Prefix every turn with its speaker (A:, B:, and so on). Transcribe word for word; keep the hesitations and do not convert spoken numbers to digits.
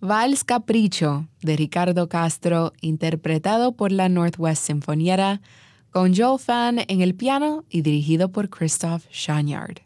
A: Vals Capricho, de Ricardo Castro, interpretado por la Northwest Sinfonietta, con Joel Phan en el piano y dirigido por Christoph Chaniard.